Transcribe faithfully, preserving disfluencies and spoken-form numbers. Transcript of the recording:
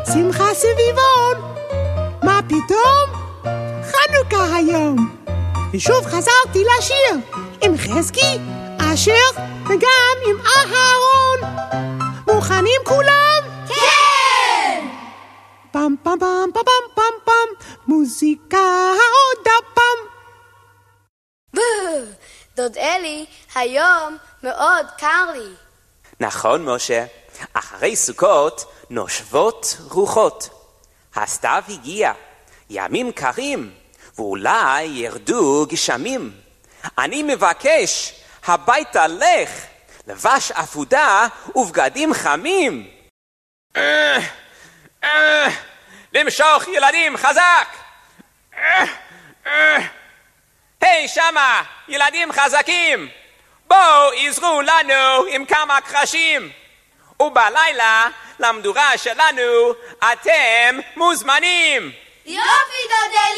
שמחה סביבון. מה פתאום? חנוכה היום. ושוב חזרתי לשיר עם חזקי, אשר וגם עם אהרון. מוכנים כולם? כן! פם פם פם פם פם פם פם, מוזיקה עוד הפעם. דוד אלי, היום מאוד קר לי. נכון, משה. אחרי סוכות נושבות רוחות. הסתיו הגיע, ימים קרים, ואולי ירדו גשמים. אני מבקש, הביתה לך, לבש אפודה ובגדים חמים. למשוך ילדים חזק. היי שמה, ילדים חזקים, בואו עזרו לנו עם כמה קרשים. ובלילה למדורה שלנו אתם מוזמנים. יופי דוד